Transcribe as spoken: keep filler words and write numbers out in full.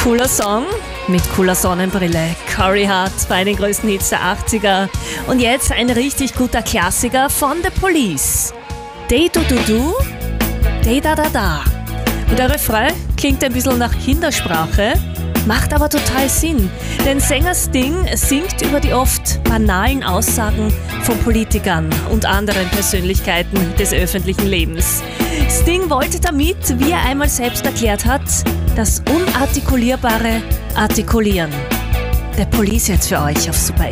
Cooler Song mit cooler Sonnenbrille. Corey Hart bei den größten Hits der achtziger. Und jetzt ein richtig guter Klassiker von The Police. Day du du du, day da da da. Und der Refrain klingt ein bisschen nach Kindersprache, macht aber total Sinn. Denn Sänger Sting singt über die oft banalen Aussagen von Politikern und anderen Persönlichkeiten des öffentlichen Lebens. Sting wollte damit, wie er einmal selbst erklärt hat, das Unartikulierbare artikulieren. The Police jetzt für euch auf Super